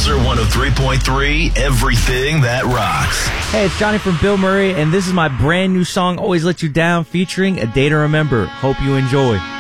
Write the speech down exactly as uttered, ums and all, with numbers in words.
Salzer one oh three point three, everything that rocks. Hey, it's Johnny from Bill Murray, and this is my brand new song, Always Let You Down, featuring A Day to Remember. Hope you enjoy.